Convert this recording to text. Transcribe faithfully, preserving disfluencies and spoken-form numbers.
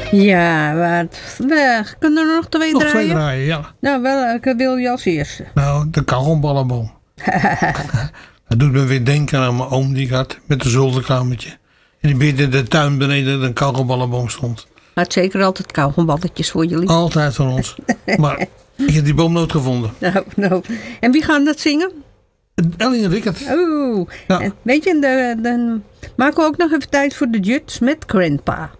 Ja, wat, we kunnen er nog twee Nog draaien. twee draaien, ja. Nou, welke wil je als eerste? Nou, de kauwgomballenboom. Dat doet me weer denken aan mijn oom die ik had met een zolderkamertje. En die binnen de tuin beneden een kauwgomballenboom stond. Had zeker altijd kauwgomballetjes voor jullie. Altijd van ons. Maar ik heb die boom nooit gevonden. Nou, nou. En wie gaan dat zingen? Ellie en Rickert. Oeh. Ja. En weet je, de, dan maken we ook nog even tijd voor de Juts met Grandpa.